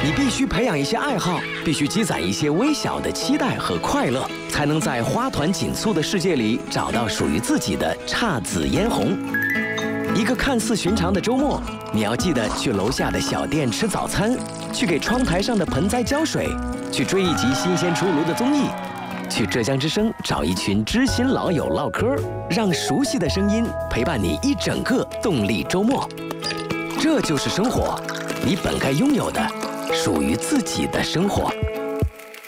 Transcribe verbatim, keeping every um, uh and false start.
你必须培养一些爱好，必须积攒一些微小的期待和快乐，才能在花团锦簇的世界里找到属于自己的姹紫嫣红。一个看似寻常的周末，你要记得去楼下的小店吃早餐，去给窗台上的盆栽浇水，去追一集新鲜出炉的综艺，去浙江之声找一群知心老友唠嗑，让熟悉的声音陪伴你一整个动力周末。这就是生活，你本该拥有的，属于自己的生活。